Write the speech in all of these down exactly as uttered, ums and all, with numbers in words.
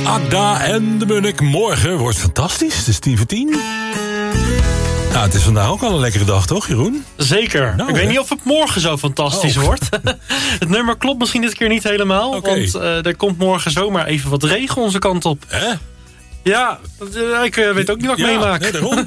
Agda en de Munnik. Morgen wordt fantastisch. Het is tien voor tien. Nou, het is vandaag ook al een lekkere dag, toch, Jeroen? Zeker. Nou, ik hè? weet niet of het morgen zo fantastisch Oh. wordt. Het nummer klopt misschien dit keer niet helemaal. Okay. Want uh, er komt morgen zomaar even wat regen onze kant op. Hè? Ja, uh, ik uh, weet ook niet wat ik Ja, meemaak. nee, daarom.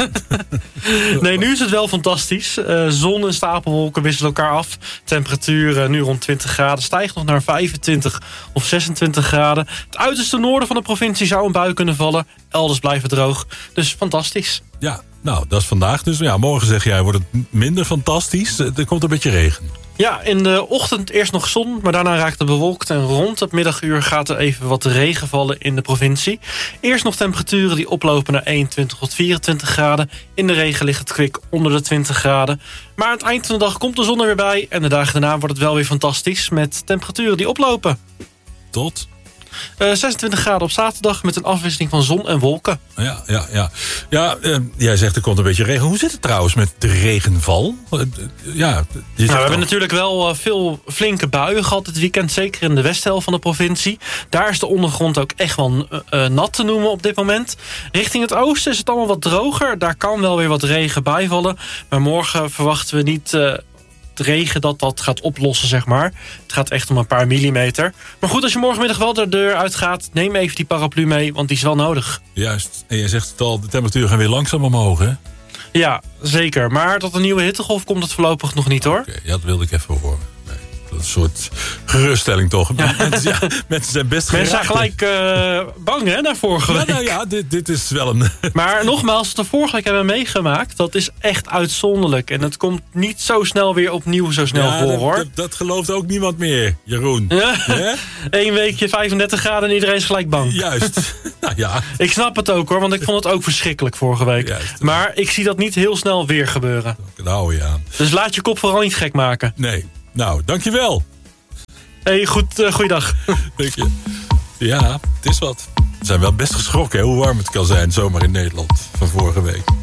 Nee, nu is het wel fantastisch. Uh, zon en stapelwolken wisselen elkaar af. Temperatuur uh, nu rond twintig graden. Stijgt nog naar vijfentwintig of zesentwintig graden. Het uiterste noorden van de provincie zou een bui kunnen vallen. Elders blijft het droog. Dus fantastisch. Ja, nou, dat is vandaag. Dus ja, morgen zeg jij, wordt het minder fantastisch. Er komt een beetje regen. Ja, in de ochtend eerst nog zon, maar daarna raakt het bewolkt. En rond het middaguur gaat er even wat regen vallen in de provincie. Eerst nog temperaturen die oplopen naar eenentwintig tot vierentwintig graden. In de regen ligt het kwik onder de twintig graden. Maar aan het eind van de dag komt de zon er weer bij. En de dagen daarna wordt het wel weer fantastisch met temperaturen die oplopen. Tot? Uh, zesentwintig graden op zaterdag met een afwisseling van zon en wolken. Ja, ja, ja. Ja, uh, jij zegt er komt een beetje regen. Hoe zit het trouwens met de regenval? Uh, ja, je nou, we hebben al... natuurlijk wel uh, veel flinke buien gehad dit weekend. Zeker in de westhelft van de provincie. Daar is de ondergrond ook echt wel uh, uh, nat te noemen op dit moment. Richting het oosten is het allemaal wat droger. Daar kan wel weer wat regen bij vallen. Maar morgen verwachten we niet... Uh, regen dat dat gaat oplossen, zeg maar. Het gaat echt om een paar millimeter. Maar goed, als je morgenmiddag wel de deur uitgaat, neem even die paraplu mee, want die is wel nodig. Juist. En je zegt het al, de temperatuur gaan weer langzaam omhoog, hè? Ja, zeker. Maar tot een nieuwe hittegolf komt het voorlopig nog niet, hoor. Oké, okay, ja, dat wilde ik even horen. Nee, dat is een soort geruststelling, toch? Ja. Mensen, ja, mensen zijn best Mensen zijn gelijk uh, bang, hè, naar vorige week. Ja, nou ja, dit, dit is wel een... Maar nogmaals, wat we vorige week hebben meegemaakt, dat is echt uitzonderlijk. En het komt niet zo snel weer opnieuw zo snel ja, voor, dat, hoor. Dat, dat gelooft ook niemand meer, Jeroen. Ja. Ja? Eén weekje vijfendertig graden en iedereen is gelijk bang. Juist. Nou ja. Ik snap het ook, hoor, want ik vond het ook verschrikkelijk vorige week. Juist. Maar ik zie dat niet heel snel weer gebeuren. Nou ja. Dus laat je kop vooral niet gek maken. Nee. Nou, dankjewel. Hey, goed, uh, goeiedag. Dank je. Ja, het is wat. We zijn wel best geschrokken, hè, hoe warm het kan zijn zomaar in Nederland van vorige week.